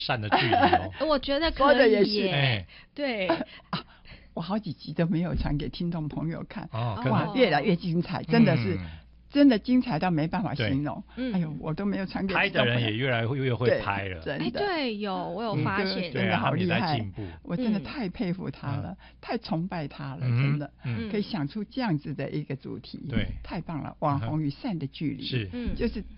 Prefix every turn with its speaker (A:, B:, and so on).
A: 善的距离哦。
B: 我觉得
C: 说
B: 可以
C: 的也是
B: 耶，对，
C: 我好几集都没有传给听众朋友看，哇，
A: 可能
C: 越来越精彩，真的是。真的精彩到没办法形容，哎呦，我都没有传给
A: 拍的人也越来越会拍了，
C: 真的，
B: 对，我有发现，
C: 真的好厉害，
A: 步
C: 我真的太佩服他了，太崇拜他了，真的，可以想出这样子的一个主题，
A: 对，
C: 太棒了，网红与善的距离，
A: 是，
C: 就是